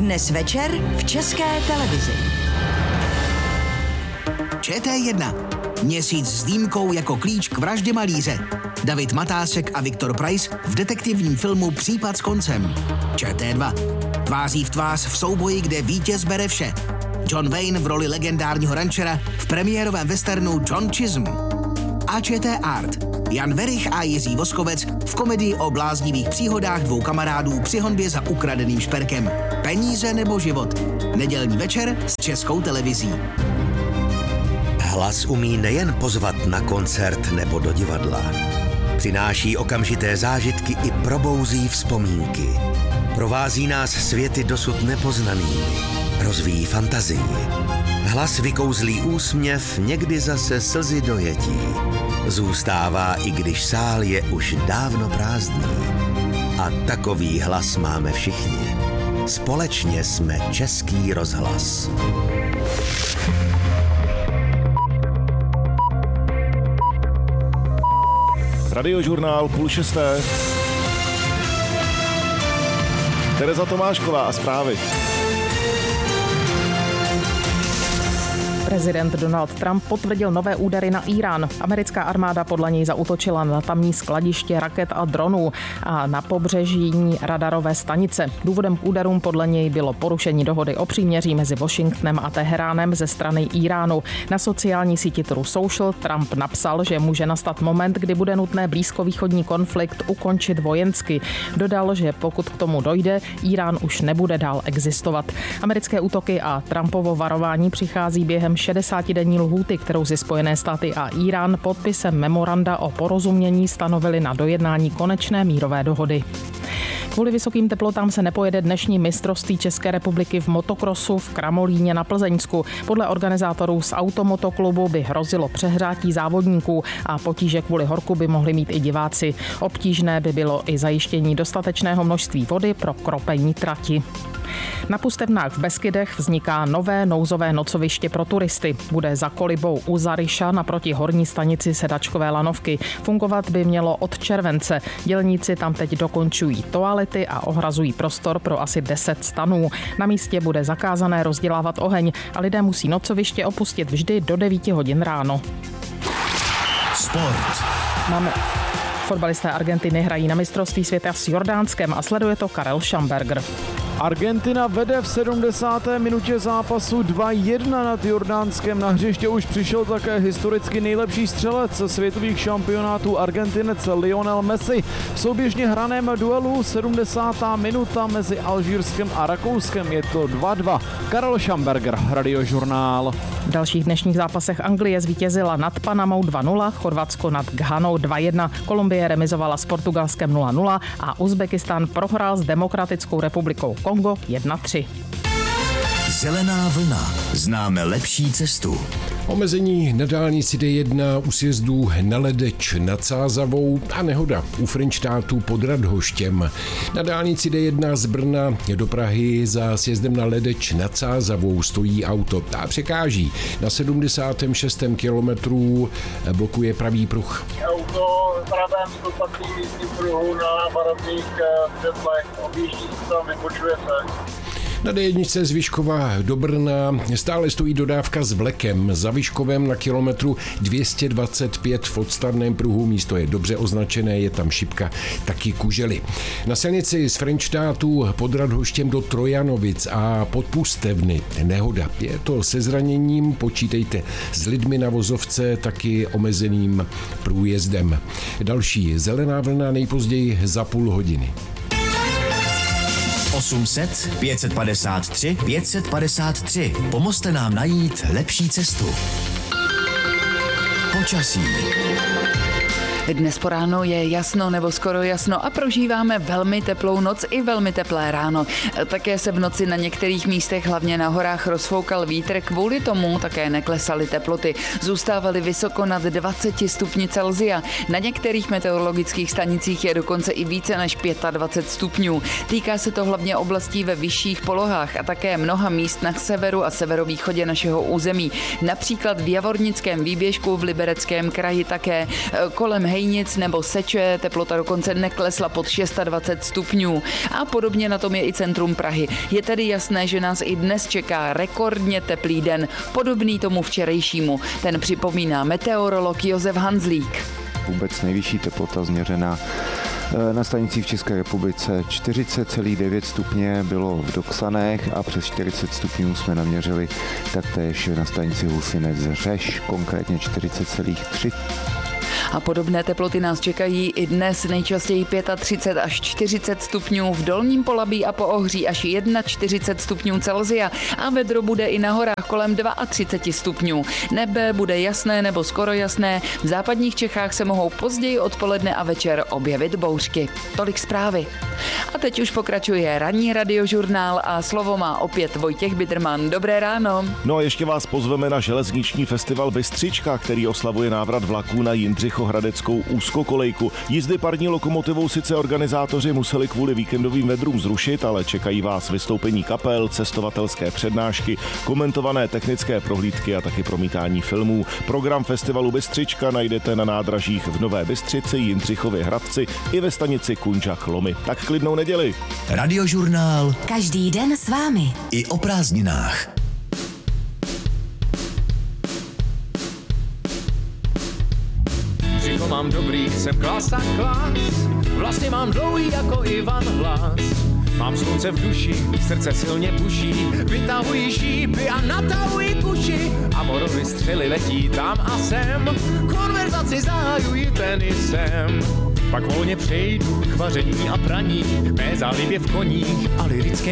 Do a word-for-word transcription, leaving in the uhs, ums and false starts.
Dnes večer v České televizi. Č T jedna. Měsíc s Dýmkou jako klíč k vraždě malíře. David Matásek a Viktor Preiss v detektivním filmu Případ s koncem. Č T dva. Tváří v tvář v souboji, kde vítěz bere vše. John Wayne v roli legendárního rančera v premiérovém westernu John Chisholm. A Č T Art. Jan Werich a Jiří Voskovec v komedii o bláznivých příhodách dvou kamarádů při honbě za ukradeným šperkem. Peníze nebo život. Nedělní večer s Českou televizí. Hlas umí nejen pozvat na koncert nebo do divadla. Přináší okamžité zážitky i probouzí vzpomínky. Provází nás světy dosud nepoznanými. Rozvíjí fantazii. Hlas vykouzlí úsměv, někdy zase slzy dojetí. Zůstává, i když sál je už dávno prázdný. A takový hlas máme všichni. Společně jsme Český rozhlas. Radiožurnál půl šesté. Tereza Tomášková a zprávy. Prezident Donald Trump potvrdil nové údery na Írán. Americká armáda podle něj zaútočila na tamní skladiště raket a dronů a na pobřeží radarové stanice. Důvodem k úderům podle něj bylo porušení dohody o příměří mezi Washingtonem a Teheránem ze strany Íránu. Na sociální síti Truth Social Trump napsal, že může nastat moment, kdy bude nutné blízkovýchodní konflikt ukončit vojensky. Dodal, že pokud k tomu dojde, Írán už nebude dál existovat. Americké útoky a Trumpovo varování přichází během šedesátidenní lhůty, kterou si Spojené státy a Írán podpisem memoranda o porozumění stanovili na dojednání konečné mírové dohody. Kvůli vysokým teplotám se nepojede dnešní mistrovství České republiky v motokrosu v Kramolíně na Plzeňsku. Podle organizátorů z Automotoklubu by hrozilo přehrátí závodníků a potíže kvůli horku by mohli mít i diváci. Obtížné by bylo i zajištění dostatečného množství vody pro kropení trati. Na Pustevnách v Beskydech vzniká nové nouzové nocoviště pro turisty. Bude za kolibou u Zaryša naproti horní stanici Sedačkové lanovky. Fungovat by mělo od července. Dělníci tam teď dokončují toalety a ohrazují prostor pro asi deset stanů. Na místě bude zakázané rozdělávat oheň a lidé musí nocoviště opustit vždy do devíti hodin ráno. Sport. Máme... Fotbalisté Argentiny hrají na mistrovství světa s Jordánskem a sleduje to Karel Schamberger. Argentina vede v sedmdesáté minutě zápasu dva jedna nad Jordánskem. Na hřiště už přišel také historicky nejlepší střelec světových šampionátů, Argentinec Lionel Messi. V souběžně hraném duelu sedmdesátá minuta mezi Alžírskem a Rakouskem je to dva dva. Karel Schamberger, Radiožurnál. V dalších dnešních zápasech Anglie zvítězila nad Panamou dva nula, Chorvatsko nad Ghanou dva jedna, Kolumbie remizovala s Portugalskem nula nula a Uzbekistán prohrál s Demokratickou republikou Kongo jedna tři. Zelená vlna. Známe lepší cestu. Omezení na dálnici D jedna u sjezdu na Ledeč nad Sázavou a nehoda u Frenštátu pod Radhoštěm. Na dálnici D jedna z Brna do Prahy za sjezdem na Ledeč nad Sázavou stojí auto a překáží. Na sedmdesátém šestém kilometru blokuje pravý pruh. Auto v pravém stoupací pruhu na barevných světlech objíždí se tam, vypočuje se. Na D jedna z Vyškova do Brna stále stojí dodávka s vlekem. Za Vyškovem na kilometru dvě stě dvacet pět v odstavném pruhu. Místo je dobře označené, je tam šipka, taky kužely. Na silnici z Frenštátu pod Radhoštěm do Trojanovic a pod Pustevny nehoda. Je to se zraněním, počítejte s lidmi na vozovce, taky omezeným průjezdem. Další zelená vlna nejpozději za půl hodiny. osm set pět set padesát tři pět set padesát tři. Pomozte nám najít lepší cestu. Počasí. Dnes po ránu je jasno nebo skoro jasno a prožíváme velmi teplou noc i velmi teplé ráno. Také se v noci na některých místech, hlavně na horách, rozfoukal vítr, kvůli tomu také neklesaly teploty. Zůstávaly vysoko nad dvacet stupni Celsia. Na některých meteorologických stanicích je dokonce i více než dvacet pět stupňů. Týká se to hlavně oblastí ve vyšších polohách a také mnoha míst na severu a severovýchodě našeho území. Například v Javornickém výběžku, v Libereckém kraji také, kolem Hejnic nebo Seče, teplota dokonce neklesla pod dvacet šest stupňů. A podobně na tom je i centrum Prahy. Je tedy jasné, že nás i dnes čeká rekordně teplý den, podobný tomu včerejšímu. Ten připomíná meteorolog Josef Hanzlík. Vůbec nejvyšší teplota změřená na stanicích v České republice čtyřicet celá devět stupně bylo v Doksanech a přes čtyřicet stupňů jsme naměřili taktéž na stanici Husinec Řeš, konkrétně čtyřicet celá tři. A podobné teploty nás čekají i dnes, nejčastěji třicet pět až čtyřicet stupňů, v Dolním Polabí a Poohří až čtyřicet jedna stupňů Celsia a vedro bude i na horách kolem třicet dva stupňů. Nebe bude jasné nebo skoro jasné, v západních Čechách se mohou později odpoledne a večer objevit bouřky. Tolik zprávy. A teď už pokračuje ranní radiožurnál a slovo má opět Vojtěch Biderman. Dobré ráno. No a ještě vás pozveme na železniční festival Bystřička, který oslavuje návrat vlaků na Jindřichohradeckou úzkokolejku. Jízdy parní lokomotivou sice organizátoři museli kvůli víkendovým vedrům zrušit, ale čekají vás vystoupení kapel, cestovatelské přednášky, komentované technické prohlídky a taky promítání filmů. Program festivalu Bystřička najdete na nádražích v Nové Bystřici, Jindřichově Hradci i ve stanici Kunčach Lomy. Tak klidnou neděli. Radiožurnál. Každý den s vámi. I o prázdninách. Břicho mám dobrý, jsem klas a klas, vlastně mám dlouhý jako Ivan hlas. Mám slunce v duši, srdce silně puší, vytahují šípy a natahují kuši. A morovy střely letí tam a sem, konverzaci zahajují tenisem. Pak volně přejdu k vaření a praní, mé zálibě v koních a lirické